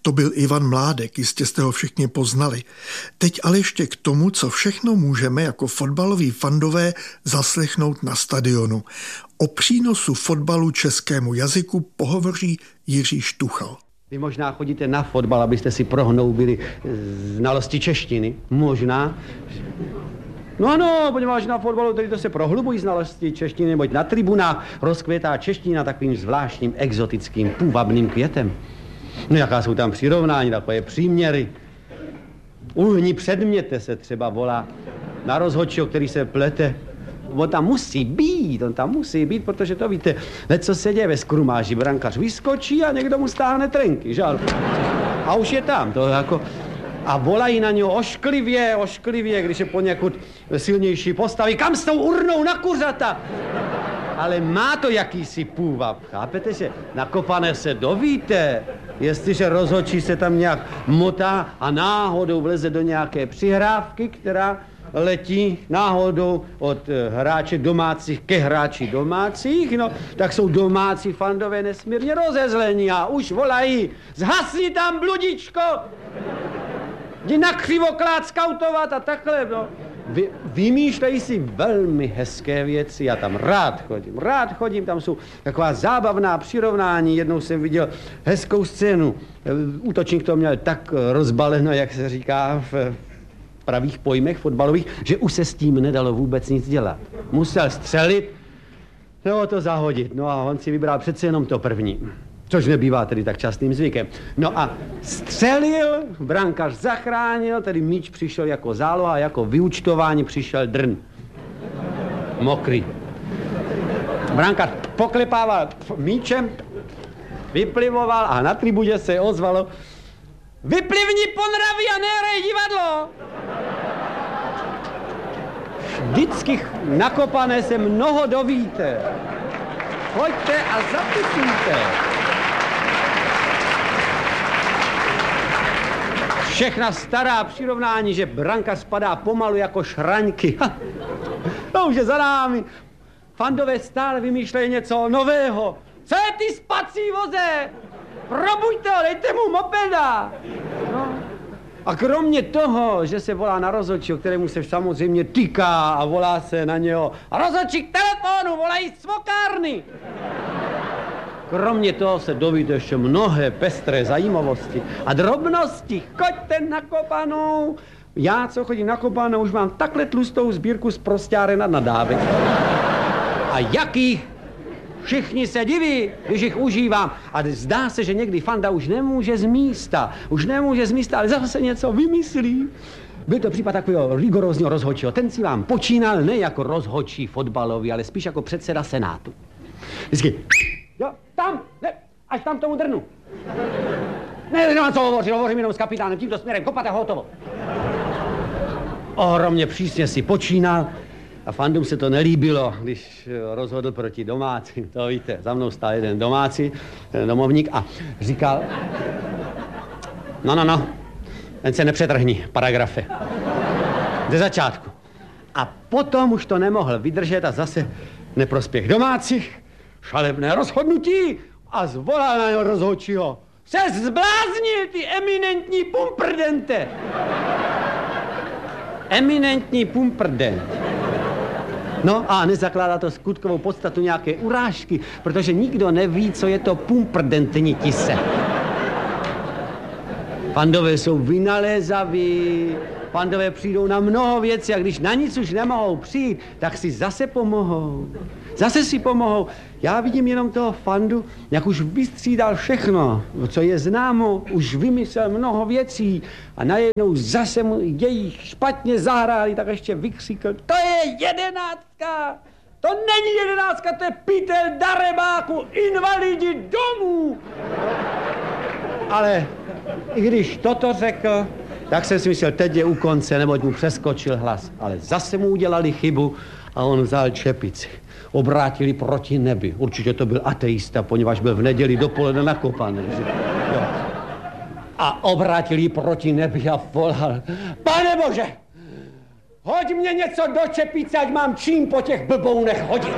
To byl Ivan Mládek, jistě jste ho všichni poznali. Teď ale ještě k tomu, co všechno můžeme jako fotbaloví fandové zaslechnout na stadionu. O přínosu fotbalu českému jazyku pohovoří Jiří Štuchal. Vy možná chodíte na fotbal, abyste si prohnoubili znalosti češtiny. Možná. No ano, poněvadž na fotbalu tady to se prohlubují znalosti češtiny, neboť na tribunách rozkvětá čeština takovým zvláštním exotickým půvabným květem. No jaká jsou tam přirovnání, takové příměry. Uhni předměte se třeba volá na rozhodčího, který se plete. On tam musí být, protože to víte, co se děje ve skrumáži, brankař vyskočí a někdo mu stáhne trenky, žal. A už je tam, to jako... A volají na něho ošklivě, když je poněkud silnější postavy. Kam s tou urnou na kuřata? Ale má to jakýsi půvab, chápete, že nakopané se dovíte, jestliže rozhodčí se tam nějak motá a náhodou vleze do nějaké přihrávky, která letí náhodou od hráče domácích ke hráči domácích, no, tak jsou domácí fandové nesmírně rozezlení a už volají, zhasni tam bludičko, jdi na křivoklát skautovat a takhle, no. Vymýšlejí si velmi hezké věci, já tam rád chodím, tam jsou taková zábavná přirovnání, jednou jsem viděl hezkou scénu, útočník to měl tak rozbaleno, jak se říká v pravých pojmech fotbalových, že už se s tím nedalo vůbec nic dělat. Musel střelit, nebo to zahodit, no a on si vybral přece jenom to první. Což nebývá tedy tak častým zvykem. No a střelil, brankář zachránil, tedy míč přišel jako záloha, jako vyúčtování přišel drn. Mokrý. Brankář poklepával míčem, vyplivoval a na tribuně se ozvalo: vyplivni ponravy a nehrej divadlo! Vždycky nakopané se mnoho dovíte. Pojďte a zapisujte. Všechna stará přirovnání, že brankař spadá pomalu jako šraňky. To už je za námi. Fandové stále vymýšlejí něco nového. Co je ty spací voze? Probuďte ho, dejte mu mopeda. No. A kromě toho, že se volá na rozhodčího, kterému se samozřejmě týká a volá se na něho rozhodčí k telefonu, volají svokárny. Kromě toho se dovíte ještě mnohé pestré zajímavosti a drobnosti. Choďte na kopanou. Já, co chodím na kopanou, už mám takhle tlustou sbírku z prostáren a nadávek. A jakých? Všichni se diví, když jich užívám. A zdá se, že někdy fanda už nemůže z místa, ale zase něco vymyslí. Byl to případ takového rigorózního rozhodčího. Ten si vám počínal ne jako rozhodčí fotbalový, ale spíš jako předseda senátu. Vždycky, jo, tam, ne, až tam tomu drnu. Ne, nemám co hovořím jenom s kapitánem, tímto směrem, kopate hotovo. Ohromně přísně si počínal. A fandům se to nelíbilo, když rozhodl proti domácím. To víte, za mnou stál jeden domácí, domovník a říkal: no, jen se nepřetrhni, paragrafe. Ze začátku. A potom už to nemohl vydržet a zase neprospěch domácích, šalebné rozhodnutí a zvolal na něho rozhodčího: ses zbláznil, ty eminentní pumprdente. Eminentní pumprdent. No a nezakládá to skutkovou podstatu nějaké urážky, protože nikdo neví, co je to pumprdentnitise. Fandové jsou vynalézaví, fandové přijdou na mnoho věcí a když na nic už nemohou přijít, tak si zase pomohou. Zase si pomohou. Já vidím jenom toho fandu, jak už vystřídal všechno, co je známo, už vymyslel mnoho věcí a najednou zase mu jejich špatně zahráli, tak ještě vykřikl: to je 11! To není 11, to je pytel darebáku, invalidi domů! Ale i když toto řekl, tak jsem si myslel, teď je u konce, neboť mu přeskočil hlas. Ale zase mu udělali chybu a on vzal čepici. Obrátili proti nebi. Určitě to byl ateista, poněvadž byl v neděli dopoledne nakopaný. Jo. A obrátili proti nebi a volal: Pane Bože, hoď mě něco do čepice, ať mám čím po těch blbounech hodit.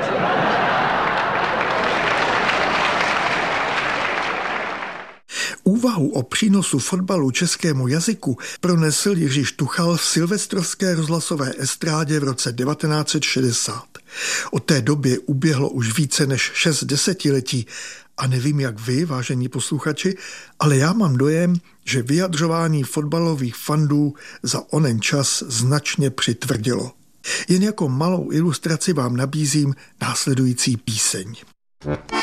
Úvahu o přínosu fotbalu českému jazyku pronesl Jiří Štuchal v silvestrovské rozhlasové estrádě v roce 1960. Od té doby uběhlo už více než 6 desetiletí a nevím jak vy, vážení posluchači, ale já mám dojem, že vyjadřování fotbalových fandů za onen čas značně přitvrdilo. Jen jako malou ilustraci vám nabízím následující píseň.